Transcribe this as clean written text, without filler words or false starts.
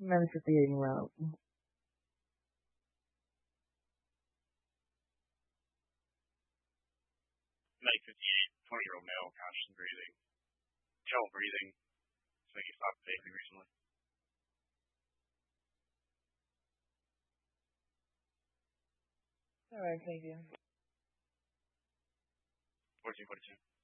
I'm 58 well. 1958, 20-year-old male, conscious and breathing. Trouble breathing. So he stopped vaping recently. All right, thank you. 1442.